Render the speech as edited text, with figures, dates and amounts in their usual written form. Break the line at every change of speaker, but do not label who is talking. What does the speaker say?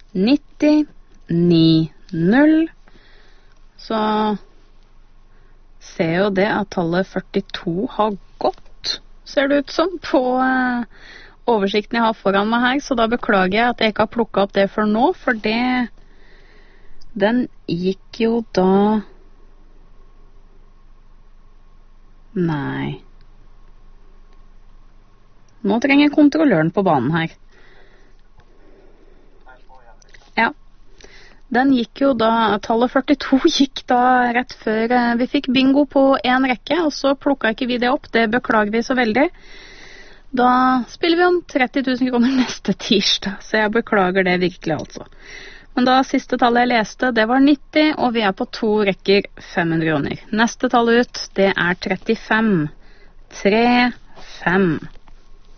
90 90. Så ser jo det at tallet 42 har gått, ser det ut som, på oversikten jeg har foran meg her, så da beklager jeg at jeg ikke har plukket opp det for nå, for den gikk jo da... Nei. Nå trenger kontrolløren på banen her. Ja. Den gikk jo da, tallet 42 gikk da rett før vi fikk bingo på en rekke, og så plukket ikke vi det opp, det beklager vi så veldig. Da spiller vi om 30 000 kroner neste tirsdag, så jeg beklager det virkelig altså. Men da siste tallet jeg leste, det var 90, og vi er på 2 rekker 500 kroner. Neste tall ut, det er 35. 35.